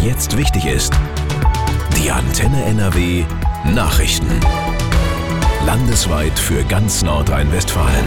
jetzt wichtig ist. Die Antenne NRW Nachrichten. Landesweit für ganz Nordrhein-Westfalen.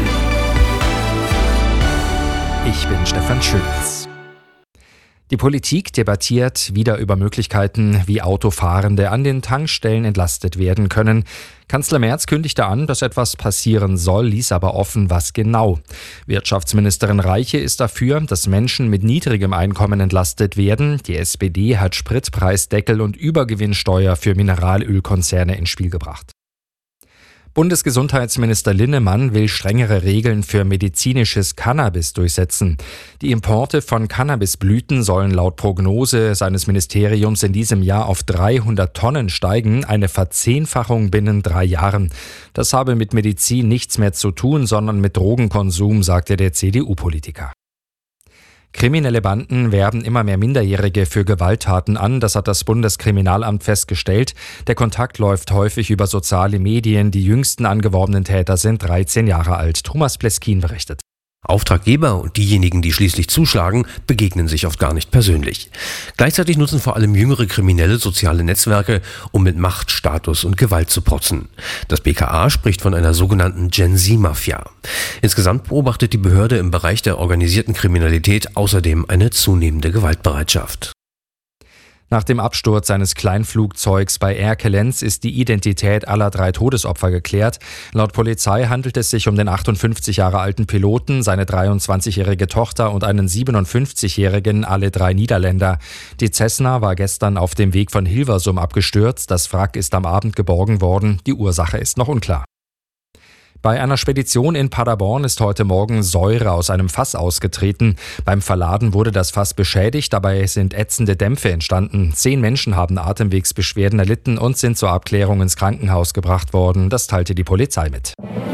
Ich bin Stefan Schütz. Die Politik debattiert wieder über Möglichkeiten, wie Autofahrende an den Tankstellen entlastet werden können. Kanzler Merz kündigte an, dass etwas passieren soll, ließ aber offen, was genau. Wirtschaftsministerin Reiche ist dafür, dass Menschen mit niedrigem Einkommen entlastet werden. Die SPD hat Spritpreisdeckel und Übergewinnsteuer für Mineralölkonzerne ins Spiel gebracht. Bundesgesundheitsminister Linnemann will strengere Regeln für medizinisches Cannabis durchsetzen. Die Importe von Cannabisblüten sollen laut Prognose seines Ministeriums in diesem Jahr auf 300 Tonnen steigen, eine Verzehnfachung binnen 3 Jahren. Das habe mit Medizin nichts mehr zu tun, sondern mit Drogenkonsum, sagte der CDU-Politiker. Kriminelle Banden werben immer mehr Minderjährige für Gewalttaten an, das hat das Bundeskriminalamt festgestellt. Der Kontakt läuft häufig über soziale Medien. Die jüngsten angeworbenen Täter sind 13 Jahre alt. Thomas Pleskin berichtet. Auftraggeber und diejenigen, die schließlich zuschlagen, begegnen sich oft gar nicht persönlich. Gleichzeitig nutzen vor allem jüngere Kriminelle soziale Netzwerke, um mit Macht, Status und Gewalt zu protzen. Das BKA spricht von einer sogenannten Gen-Z-Mafia. Insgesamt beobachtet die Behörde im Bereich der organisierten Kriminalität außerdem eine zunehmende Gewaltbereitschaft. Nach dem Absturz eines Kleinflugzeugs bei Erkelenz ist die Identität aller 3 Todesopfer geklärt. Laut Polizei handelt es sich um den 58 Jahre alten Piloten, seine 23-jährige Tochter und einen 57-jährigen, alle 3 Niederländer. Die Cessna war gestern auf dem Weg von Hilversum abgestürzt. Das Wrack ist am Abend geborgen worden. Die Ursache ist noch unklar. Bei einer Spedition in Paderborn ist heute Morgen Säure aus einem Fass ausgetreten. Beim Verladen wurde das Fass beschädigt, dabei sind ätzende Dämpfe entstanden. 10 Menschen haben Atemwegsbeschwerden erlitten und sind zur Abklärung ins Krankenhaus gebracht worden. Das teilte die Polizei mit.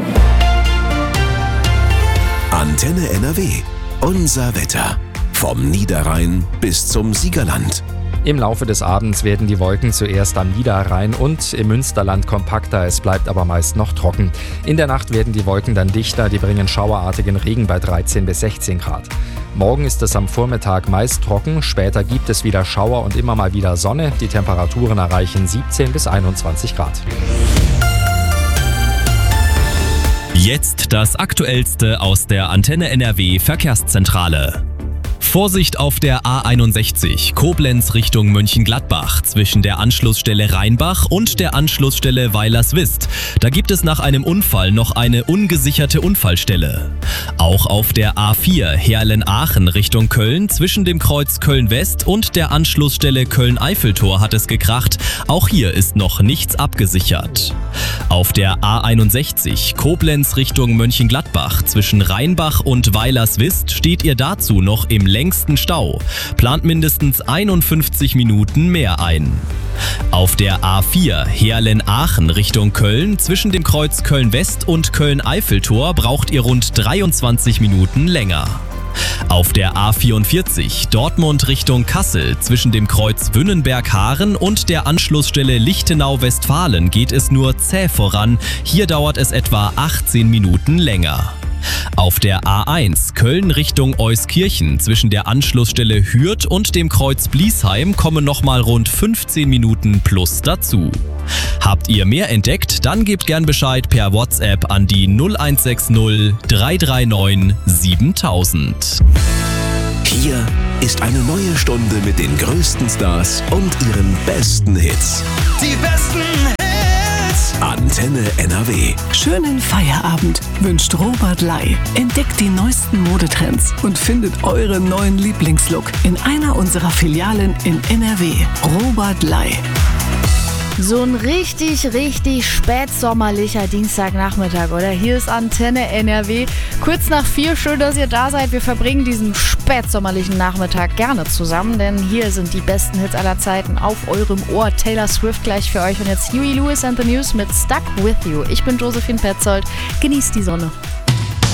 Antenne NRW. Unser Wetter. Vom Niederrhein bis zum Siegerland. Im Laufe des Abends werden die Wolken zuerst am Niederrhein und im Münsterland kompakter, es bleibt aber meist noch trocken. In der Nacht werden die Wolken dann dichter, die bringen schauerartigen Regen bei 13 bis 16 Grad. Morgen ist es am Vormittag meist trocken, später gibt es wieder Schauer und immer mal wieder Sonne. Die Temperaturen erreichen 17 bis 21 Grad. Jetzt das Aktuellste aus der Antenne NRW Verkehrszentrale. Vorsicht auf der A61 Koblenz Richtung Mönchengladbach zwischen der Anschlussstelle Rheinbach und der Anschlussstelle Weilerswist. Da gibt es nach einem Unfall noch eine ungesicherte Unfallstelle. Auch auf der A4 Heerlen-Aachen Richtung Köln zwischen dem Kreuz Köln-West und der Anschlussstelle Köln-Eiffeltor hat es gekracht. Auch hier ist noch nichts abgesichert. Auf der A61 Koblenz Richtung Mönchengladbach zwischen Rheinbach und Weilerswist steht ihr dazu noch im längsten Stau. Plant mindestens 51 Minuten mehr ein. Auf der A4 Heerlen-Aachen Richtung Köln zwischen dem Kreuz Köln-West und Köln-Eiffeltor braucht ihr rund 23 Minuten länger. Auf der A44 Dortmund Richtung Kassel zwischen dem Kreuz Wünnenberg-Haaren und der Anschlussstelle Lichtenau-Westfalen geht es nur zäh voran. Hier dauert es etwa 18 Minuten länger. Auf der A1 Köln Richtung Euskirchen zwischen der Anschlussstelle Hürth und dem Kreuz Bliesheim kommen nochmal rund 15 Minuten plus dazu. Habt ihr mehr entdeckt? Dann gebt gern Bescheid per WhatsApp an die 0160 339 7000. Hier ist eine neue Stunde mit den größten Stars und ihren besten Hits. Die besten Hits! Antenne NRW. Schönen Feierabend wünscht Robert Lai. Entdeckt die neuesten Modetrends und findet euren neuen Lieblingslook in einer unserer Filialen in NRW. Robert Lai. So ein richtig spätsommerlicher Dienstagnachmittag, oder? Hier ist Antenne NRW. Kurz nach 4, schön, dass ihr da seid. Wir verbringen diesen spätsommerlichen Nachmittag gerne zusammen, denn hier sind die besten Hits aller Zeiten auf eurem Ohr. Taylor Swift gleich für euch und jetzt Huey Lewis and the News mit Stuck With You. Ich bin Josephine Petzold. Genießt die Sonne.